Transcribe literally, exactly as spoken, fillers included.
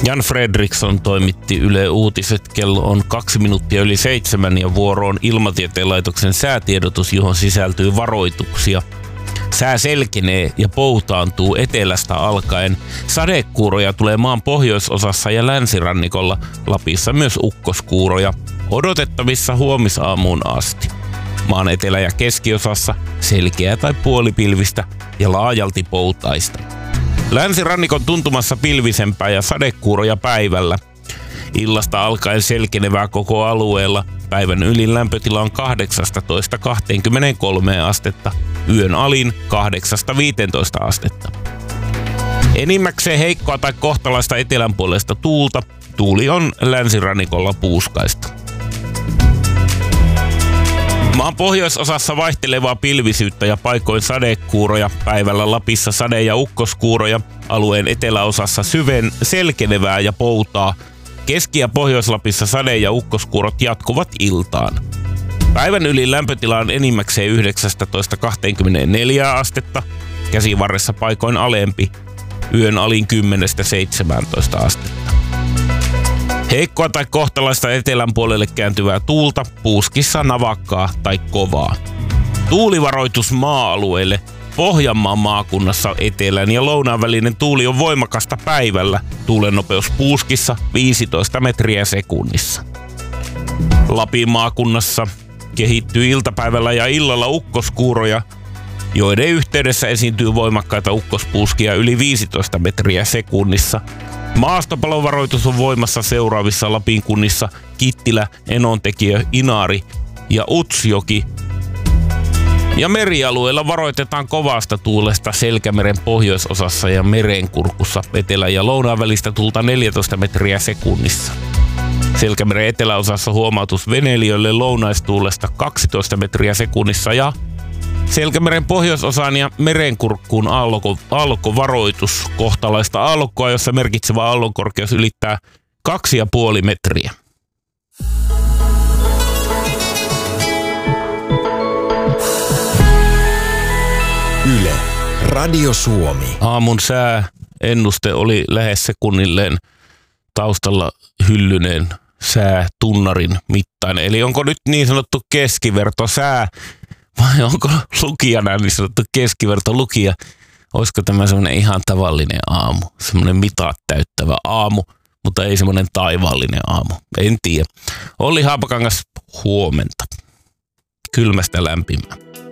Jan Fredriksson toimitti Yle Uutiset. Kello on kaksi minuuttia yli seitsemän ja vuoroon Ilmatieteen laitoksen säätiedotus, johon sisältyy varoituksia. Sää selkenee ja poutaantuu etelästä alkaen. Sadekuuroja tulee maan pohjoisosassa ja länsirannikolla. Lapissa myös ukkoskuuroja. Odotettavissa huomisaamuun asti. Maan etelä- ja keskiosassa selkeää tai puolipilvistä ja laajalti poutaista. Länsirannikon tuntumassa pilvisempää ja sadekuuroja päivällä. Illasta alkaen selkenevää koko alueella. Päivän ylin lämpötila on kahdeksasta kaksikymmentäkolme astetta. Yön alin kahdeksasta viiteentoista astetta. Enimmäkseen heikkoa tai kohtalaista etelänpuolesta tuulta. Tuuli on länsirannikolla puuskaista. Maan pohjoisosassa vaihtelevaa pilvisyyttä ja paikoin sadekuuroja. Päivällä Lapissa sade- ja ukkoskuuroja. Alueen eteläosassa syven selkenevää ja poutaa. Keski- ja Pohjois-Lapissa sade- ja ukkoskuurot jatkuvat iltaan. Päivän yli lämpötila on enimmäkseen yhdeksästä kaksikymmentäneljä astetta. Käsivarressa paikoin alempi. Yön alin kymmenestä seitsemääntoista astetta. Heikkoa tai kohtalaista etelän puolelle kääntyvää tuulta, puuskissa navakkaa tai kovaa. Tuulivaroitus maa-alueelle. Pohjanmaan maakunnassa etelän ja lounaan välinen tuuli on voimakasta päivällä. Tuulen nopeus puuskissa viisitoista metriä sekunnissa. Lapin maakunnassa kehittyy iltapäivällä ja illalla ukkoskuuroja, joiden yhteydessä esiintyy voimakkaita ukkospuuskia yli viisitoista metriä sekunnissa. Maastopalovaroitus on voimassa seuraavissa Lapin kunnissa Kittilä, Enontekijä, Inari ja Utsjoki. Ja merialueella varoitetaan kovasta tuulesta Selkämeren pohjoisosassa ja merenkurkussa etelä- ja lounaan välistä tuulta neljätoista metriä sekunnissa. Selkämeren eteläosassa huomautus veneilijöille lounaistuulesta kaksitoista metriä sekunnissa ja Selkämeren pohjoisosaan ja merenkurkkuun aallokko, aallokkovaroitus kohtalaista aallokkoa, jossa merkitsevä aallonkorkeus ylittää kaksi ja puoli metriä. Yle, Radio Suomi. Aamun sääennuste oli lähes sekunnilleen taustalla hyllyneen säätunnarin mittainen. Eli onko nyt niin sanottu keskiverto sää vai onko lukijana niin sanottu keskiverto lukija? Olisiko tämä semmoinen ihan tavallinen aamu, semmoinen mitat täyttävä aamu, mutta ei semmoinen taivaallinen aamu. En tiedä. Olli Haapakangas, huomenta. Kylmästä lämpimään.